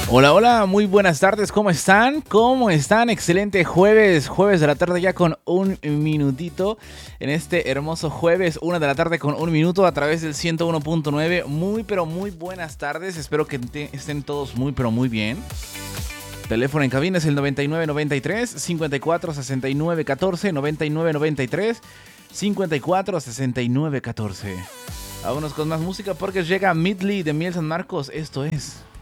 Hola, hola, muy buenas tardes, ¿cómo están? ¿Cómo están? Excelente jueves de la tarde ya con un minutito. En este hermoso jueves, 1 de la tarde con un minuto a través del 101.9. Muy, pero muy buenas tardes, espero que estén todos muy, pero muy bien. Teléfono en cabina es el 9993 54 69 14, 9993 54 69 14. Vámonos con más música porque llega Midley de Miel San Marcos. Esto es